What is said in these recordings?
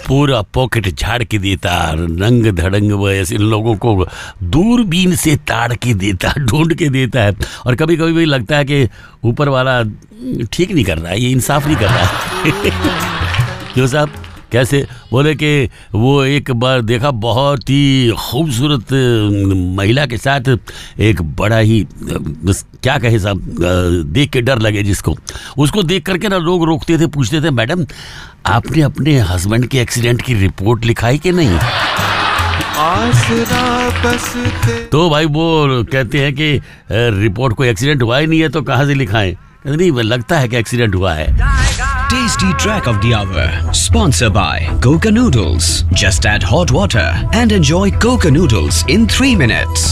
पूरा पॉकेट झाड़ के देता, रंग धड़ंग वो ऐसे इन लोगों को दूरबीन से ताड़ के देता, ढूंढ के देता है। और कभी कभी भी लगता है कि ऊपर वाला ठीक नहीं कर रहा है, ये इंसाफ नहीं कर रहा है। जो साहब कैसे बोले कि वो एक बार देखा बहुत ही खूबसूरत महिला के साथ एक बड़ा ही क्या कहे साहब, देख के डर लगे जिसको, उसको देख करके ना लोग रोकते थे, पूछते थे मैडम आपने अपने हस्बैंड के एक्सीडेंट की रिपोर्ट लिखाई कि नहीं? तो भाई वो कहते हैं कि रिपोर्ट कोई एक्सीडेंट हुआ ही नहीं है तो कहाँ से लिखाएं? नहीं, लगता है कि एक्सीडेंट हुआ है। Tasty track of the hour, sponsored by Coca Noodles. Just add hot water and enjoy Coca Noodles in 3 minutes.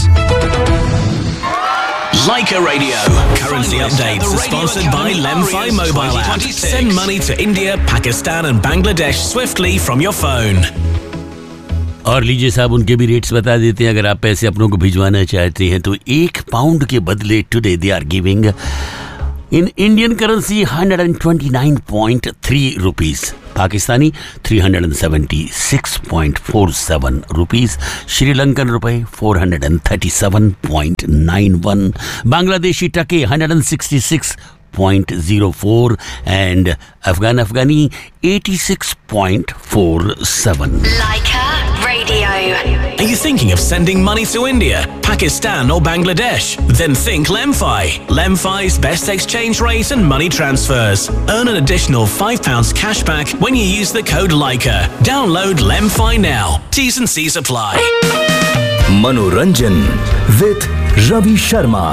Leica Radio. Currency updates are sponsored by Lemfi mobile app. Send money to India, Pakistan and Bangladesh swiftly from your phone. और लीजिए साहब उनके भी rates बता देते हैं। अगर आप पैसे अपनों को भिजवाना चाहते हैं तो 1 पाउंड के बदले today they are giving in Indian currency 129.3 rupees, Pakistani 376.47 rupees, Sri Lankan rupee 437.91, Bangladeshi take 166.04 and Afghani 86.47. Leica Radio. Are you thinking of sending money to India, Pakistan or Bangladesh? Then think Lemfi. Lemfi's best exchange rate and money transfers. Earn an additional £5 cashback when you use the code Leica. Download Lemfi now. T's and C's apply. Manoranjan with Ravi Sharma.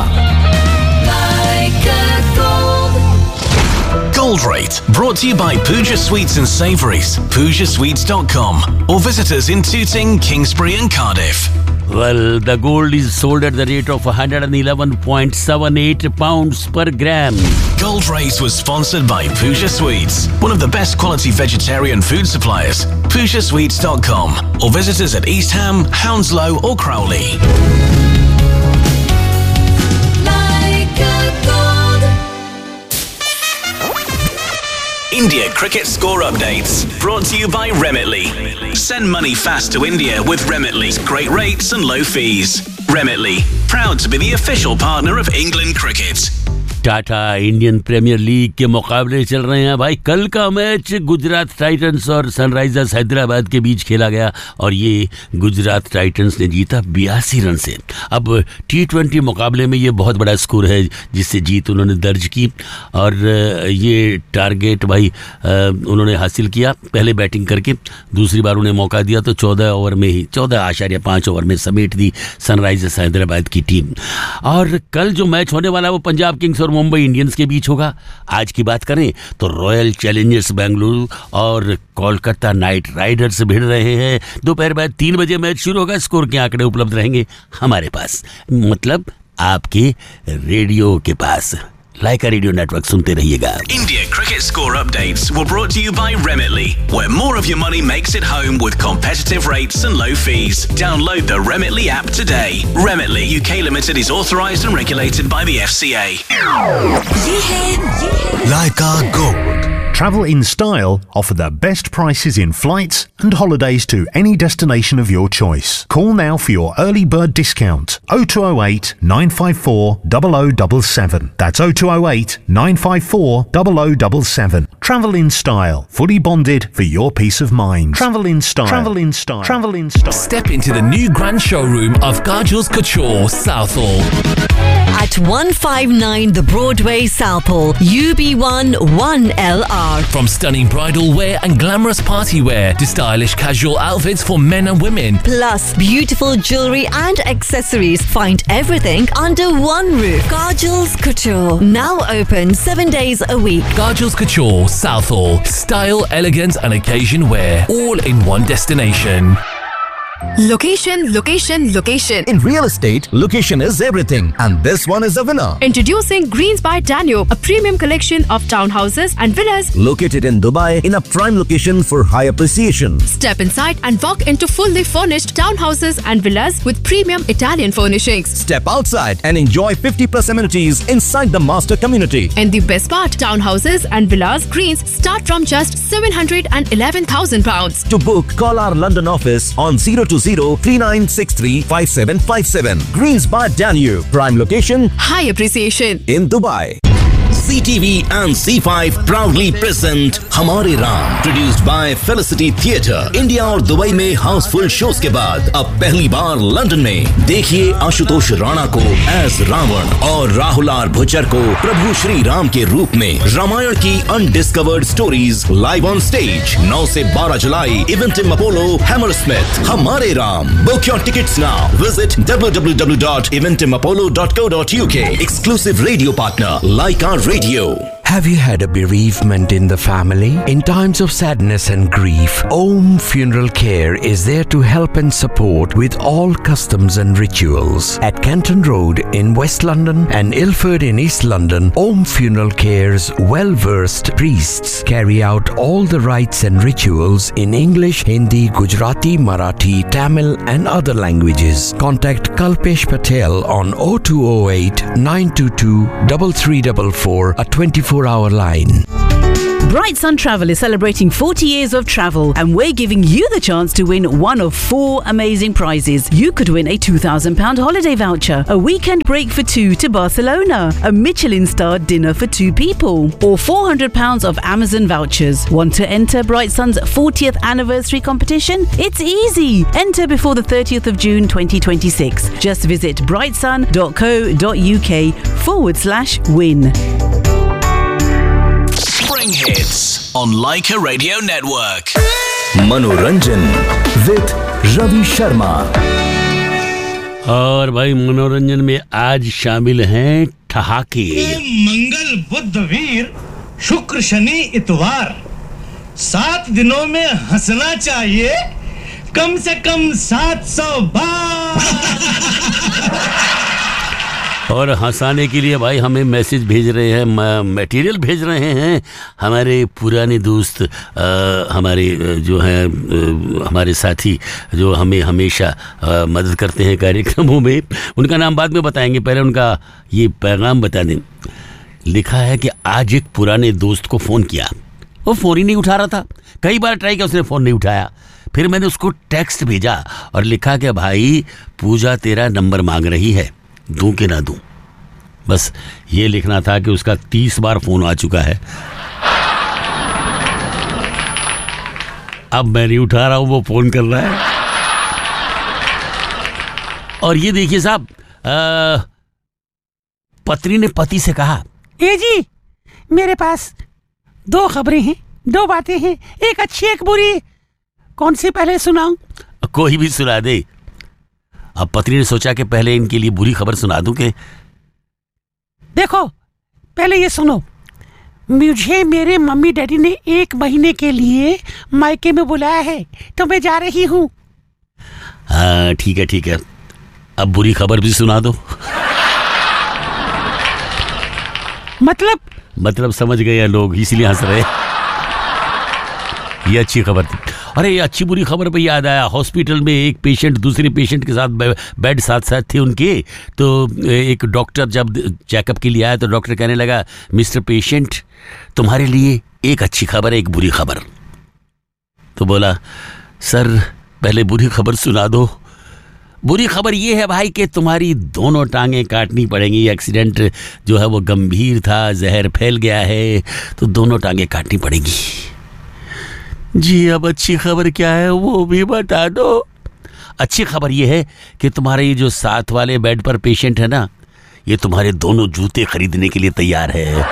Gold Rate, brought to you by Pooja Sweets and Savouries, PoojaSweets.com, or visit us in Tooting, Kingsbury and Cardiff. Well, the gold is sold at the rate of 111.78 pounds per gram. Gold Rate was sponsored by Pooja Sweets, one of the best quality vegetarian food suppliers. PoojaSweets.com, or visit us at East Ham, Hounslow or Crowley. India cricket score updates brought to you by Remitly. Send money fast to India with Remitly's great rates and low fees. Remitly, proud to be the official partner of England Cricket. Tata Indian premiere league के मुकाबले चल रहे हैं भाई। कल का match Gujarat Titans और Sunrisers Hyderabad के बीच खेला गया और ये गुजरात टाइटंस ने जीता 82 रन से। अब T20 मुकाबले में ये बहुत बड़ा स्कोर है जिससे जीत उन्होंने दर्ज की और ये टारगेट भाई उन्होंने हासिल किया। पहले बैटिंग करके दूसरी बार उन्हें मौका दिया तो 14 ओवर में ही 14.5 ओवर में समेट दी सनराइजर्स हैदराबाद की टीम। और कल जो मैच होने वाला है वो पंजाब किंग्स और मुंबई इंडियंस के बीच होगा। आज की बात करें तो रॉयल चैलेंजर्स बेंगलुरु और कोलकाता नाइट राइडर्स भिड़ रहे हैं। दोपहर बाद 3 बजे मैच शुरू होगा। स्कोर के आंकड़े उपलब्ध रहेंगे हमारे पास, मतलब आपके रेडियो के पास। लाइका रेडियो नेटवर्क सुनते रहिएगा। India cricket score updates were brought to you by Remitly, where more of your money makes it home with competitive rates and low fees. Download the Remitly app today. Remitly UK Limited is authorised and regulated by the FCA. Leica Gold. Travel in Style offer the best prices in flights and holidays to any destination of your choice. Call now for your early bird discount. 0208 954 0077. That's 0208 954 0077. Travel in Style. Fully bonded for your peace of mind. Travel in Style. Travel in Style. Travel in Style. Step into the new grand showroom of Kajal's Couture, Southall. At 159 The Broadway, Southall, UB1 1LR. From stunning bridal wear and glamorous party wear to stylish casual outfits for men and women. Plus beautiful jewellery and accessories. Find everything under one roof. Kajal's Couture. Now open 7 days a week. Kajal's Couture, Southall. Style, elegance and occasion wear. All in one destination. Location, location, location. In real estate, location is everything, and this one is a winner. Introducing Greens by Danube, a premium collection of townhouses and villas Located in Dubai in a prime location for high appreciation. Step inside and walk into fully furnished townhouses and villas with premium Italian furnishings. Step outside and enjoy 50+ amenities inside the master community. And the best part, townhouses and villas Greens start from just £711,000. To book, call our London office on 020-3963-5757. Greens by Danube, prime location High appreciation. in Dubai. CTV and C5 proudly present हमारे Ram, produced by Felicity Theatre. India और Dubai में Housefull shows के बाद अब पहली बार London में देखिए आशुतोष राणा को एज रावण और राहुल आर भुच्चर को प्रभु श्री राम के रूप में रामायण की undiscovered stories live on stage 9 से 12 जुलाई इवेंटिम अपोलो हैमरस्मिथ. हमारे Ram. Book your tickets now. Visit www.eventimapollo.co.uk. Exclusive radio partner Like Our Radio. Have you had a bereavement in the family? In times of sadness and grief, Om Funeral Care is there to help and support with all customs and rituals. At Canton Road in West London and Ilford in East London, Om Funeral Care's well-versed priests carry out all the rites and rituals in English, Hindi, Gujarati, Marathi, Tamil and other languages. Contact Kalpesh Patel on 0208 922 3344, a 24-hour line. Bright Sun Travel is celebrating 40 years of travel, and we're giving you the chance to win one of 4 amazing prizes. You could win a £2,000 holiday voucher, a weekend break for 2 to Barcelona, a Michelin-starred dinner for 2 people, or £400 of Amazon vouchers. Want to enter Bright Sun's 40th anniversary competition? It's easy. Enter before the 30th of June 2026. Just visit brightsun.co.uk/win. Spring Hits on Leica Radio Network. Manoranjan with Ravi Sharma. और भाई मनोरंजन में आज शामिल हैं ठहाके. मंगल बुध वीर शुक्र शनि इतवार 7 दिनों में हंसना चाहिए कम से कम 700 बार. और हंसाने के लिए भाई हमें मैसेज भेज रहे हैं, मटेरियल भेज रहे हैं हमारे पुराने दोस्त, हमारे जो हैं हमारे साथी जो हमें हमेशा मदद करते हैं कार्यक्रमों में. उनका नाम बाद में बताएंगे, पहले उनका ये पैगाम बता दें. लिखा है कि आज एक पुराने दोस्त को फ़ोन किया, वो फ़ोन ही नहीं उठा रहा था. कई बार ट्राई किया, उसने फ़ोन नहीं उठाया. फिर मैंने उसको टेक्स्ट भेजा और लिखा कि भाई पूजा तेरा नंबर मांग रही है, दूं कि ना दूं. बस ये लिखना था कि उसका 30 बार फोन आ चुका है. अब मैं नहीं उठा रहा हूं, वो फोन कर रहा है. और ये देखिए साहब, पत्नी ने पति से कहा, ए जी मेरे पास 2 खबरें हैं, 2 बातें हैं, एक अच्छी एक बुरी, कौन सी पहले सुनाऊं? कोई भी सुना दे. अब पत्नी ने सोचा कि पहले इनके लिए बुरी खबर सुना दूं कि देखो पहले ये सुनो, मुझे मेरे मम्मी डैडी ने 1 महीने के लिए मायके में बुलाया है, तो मैं जा रही हूँ. हाँ ठीक है ठीक है, अब बुरी खबर भी सुना दो. मतलब समझ गए लोग, इसीलिए हंस रहे. ये अच्छी खबर थी. अरे ये अच्छी बुरी खबर पे याद आया, हॉस्पिटल में एक पेशेंट दूसरे पेशेंट के साथ बेड साथ साथ थे उनके. तो एक डॉक्टर जब चेकअप के लिए आया तो डॉक्टर कहने लगा, मिस्टर पेशेंट तुम्हारे लिए एक अच्छी खबर है, एक बुरी खबर. तो बोला, सर पहले बुरी खबर सुना दो. बुरी खबर ये है भाई कि तुम्हारी दोनों टांगें काटनी पड़ेंगी. एक्सीडेंट जो है वो गंभीर था, जहर फैल गया है, तो दोनों टांगें काटनी पड़ेंगी. जी अब अच्छी खबर क्या है वो भी बता दो. अच्छी खबर ये है कि तुम्हारे ये जो साथ वाले बेड पर पेशेंट है ना, ये तुम्हारे दोनों जूते खरीदने के लिए तैयार है.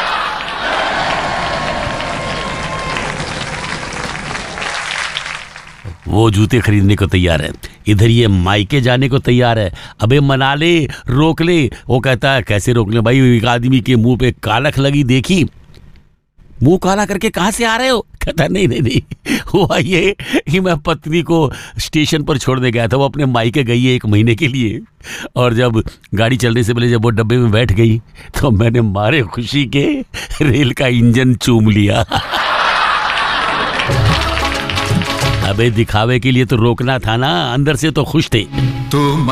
वो जूते खरीदने को तैयार है, इधर ये मायके जाने को तैयार है. अबे मना ले, रोक ले. वो कहता है कैसे रोक ले भाई, एक आदमी के मुंह पे कालख लगी देखी, मुंह काला करके कहाँ से आ रहे हो? कहता नहीं, हुआ ये कि मैं पत्नी को स्टेशन पर छोड़ने गया था। वो अपने मायके गई है 1 महीने के लिए, और जब गाड़ी चलने से पहले जब वो डब्बे में बैठ गई तो मैंने मारे खुशी के रेल का इंजन चूम लिया। अबे दिखावे के लिए तो रोकना था ना, अंदर से तो खुश थे।